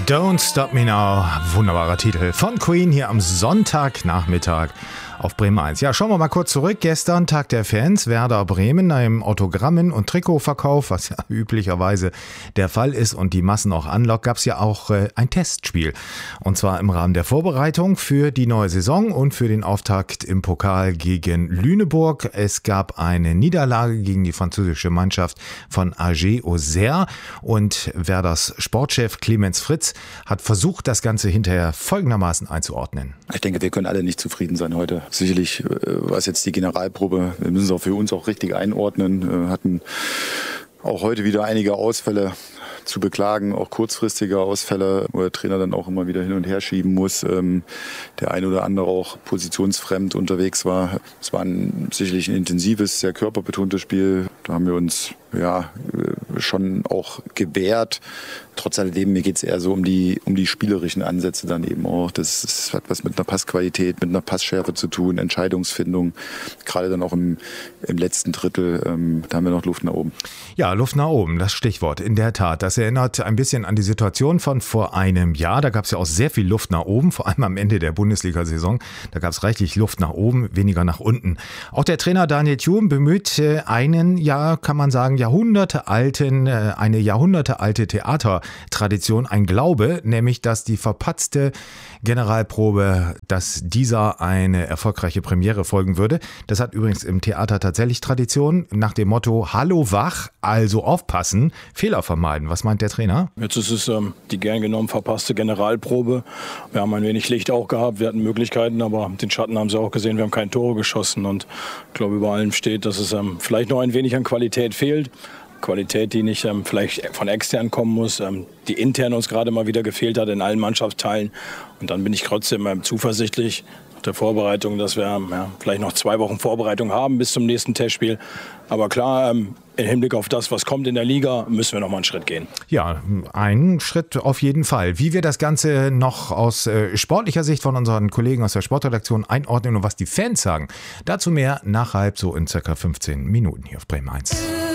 Don't Stop Me Now, wunderbarer Titel von Queen hier am Sonntagnachmittag auf Bremen 1. Ja, schauen wir mal kurz zurück. Gestern Tag der Fans, Werder Bremen im Autogrammen- und Trikotverkauf, was ja üblicherweise der Fall ist und die Massen auch anlockt, gab es ja auch ein Testspiel. Und zwar im Rahmen der Vorbereitung für die neue Saison und für den Auftakt im Pokal gegen Lüneburg. Es gab eine Niederlage gegen die französische Mannschaft von AG Auxerre und Werders Sportchef Clemens Fritz hat versucht, das Ganze hinterher folgendermaßen einzuordnen. Ich denke, wir können alle nicht zufrieden sein heute. Sicherlich war es jetzt die Generalprobe. Wir müssen es auch für uns auch richtig einordnen. Hatten auch heute wieder einige Ausfälle zu beklagen, auch kurzfristige Ausfälle, wo der Trainer dann auch immer wieder hin und her schieben muss. Der eine oder andere auch positionsfremd unterwegs war. Es war sicherlich ein intensives, sehr körperbetontes Spiel. Da haben wir uns schon auch gewehrt. Trotz alledem, mir geht es eher so um die spielerischen Ansätze dann eben auch. Das hat was mit einer Passqualität, mit einer Passschärfe zu tun, Entscheidungsfindung. Gerade dann auch im letzten Drittel, da haben wir noch Luft nach oben. Ja, Luft nach oben, das Stichwort. In der Tat, das erinnert ein bisschen an die Situation von vor einem Jahr. Da gab es ja auch sehr viel Luft nach oben, vor allem am Ende der Bundesliga-Saison. Da gab es reichlich Luft nach oben, weniger nach unten. Auch der Trainer Daniel Thune bemüht kann man sagen, eine jahrhundertealte Theatertradition, ein Glaube, nämlich, dass die verpatzte Generalprobe, dass dieser eine erfolgreiche Premiere folgen würde. Das hat übrigens im Theater tatsächlich Tradition, nach dem Motto Hallo wach, also aufpassen, Fehler vermeiden. Was meint der Trainer? Jetzt ist es die gern genommen verpasste Generalprobe. Wir haben ein wenig Licht auch gehabt, wir hatten Möglichkeiten, aber den Schatten haben sie auch gesehen, wir haben keine Tore geschossen und ich glaube, über allem steht, dass es vielleicht noch ein wenig an Qualität fehlt. Qualität, die nicht vielleicht von extern kommen muss, die intern uns gerade mal wieder gefehlt hat in allen Mannschaftsteilen. Und dann bin ich trotzdem zuversichtlich nach der Vorbereitung, dass wir vielleicht noch 2 Wochen Vorbereitung haben bis zum nächsten Testspiel. Aber klar, im Hinblick auf das, was kommt in der Liga, müssen wir noch mal einen Schritt gehen. Ja, einen Schritt auf jeden Fall. Wie wir das Ganze noch aus sportlicher Sicht von unseren Kollegen aus der Sportredaktion einordnen und was die Fans sagen, dazu mehr nach halb so in circa 15 Minuten hier auf Bremen 1.